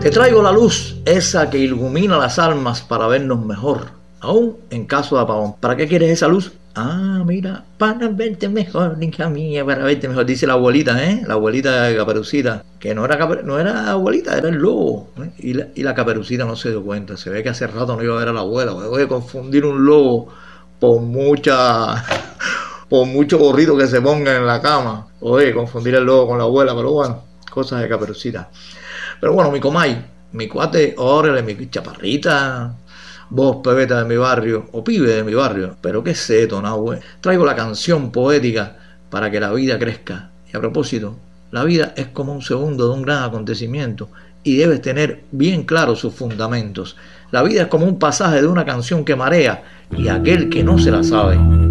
Te traigo la luz, esa que ilumina las almas para vernos mejor, aún en caso de apagón. ¿Para qué quieres esa luz? Ah, mira, para verte mejor, hija mía, para verte mejor, dice la abuelita, la abuelita de Caperucita, que no era abuelita, era el lobo, y la Caperucita no se dio cuenta. Se ve que hace rato no iba a ver a la abuela. Voy a confundir un lobo por mucho gorrito que se ponga en la cama. Oye, confundir el lobo con la abuela, pero bueno, cosas de Caperucita. Pero bueno, mi comay, mi cuate, órale, mi chaparrita, vos pebeta de mi barrio, o pibe de mi barrio, pero qué sé, Tonahue. Traigo la canción poética para que la vida crezca. Y a propósito, la vida es como un segundo de un gran acontecimiento y debes tener bien claros sus fundamentos. La vida es como un pasaje de una canción que marea y aquel que no se la sabe